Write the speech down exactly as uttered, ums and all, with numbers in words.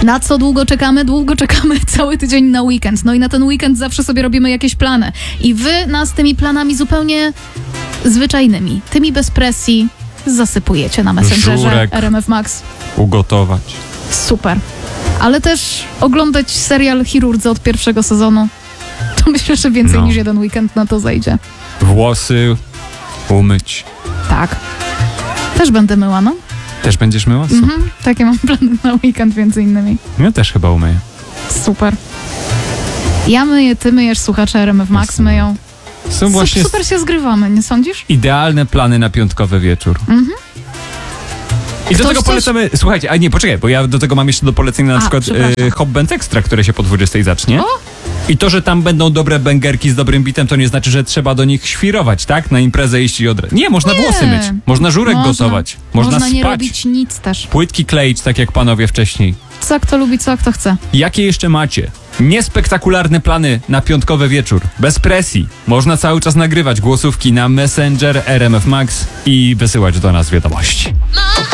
Na co długo czekamy? Długo czekamy cały tydzień na weekend. No i na ten weekend zawsze sobie robimy jakieś plany. I wy nas tymi planami zupełnie zwyczajnymi, tymi bez presji zasypujecie na Messengerze Żurek. R M F Max. Ugotować. Super. Ale też oglądać serial Chirurdzy od pierwszego sezonu. To myślę, że więcej No. niż jeden weekend na to zajdzie. Włosy umyć. Tak. Też będę myła, no. Też będziesz myła? Super. Mhm. Takie mam plany na weekend między innymi. Ja też chyba umyję. Super. Ja myję, ty myjesz, słuchacze R M F Max Jasne. myją. Są właśnie Super, super się zgrywamy, nie sądzisz? idealne plany na piątkowy wieczór. Mhm. I do Ktoś tego coś- polecamy, słuchajcie, a nie, poczekaj, bo ja do tego mam jeszcze do polecenia na A, przykład przepraszam. y, Hop Benz Extra, które się po dwudziestej zacznie. O! I to, że tam będą dobre bęgerki z dobrym bitem, to nie znaczy, że trzeba do nich świrować, tak? Na imprezę iść i od... Nie, można Nie. włosy myć, można żurek Można. gotować, można, Można nie spać, robić nic też. płytki kleić, tak jak panowie wcześniej. Co kto lubi, co kto chce. Jakie jeszcze macie niespektakularne plany na piątkowy wieczór? Bez presji. Można cały czas nagrywać głosówki na Messenger R M F Max i wysyłać do nas wiadomości. My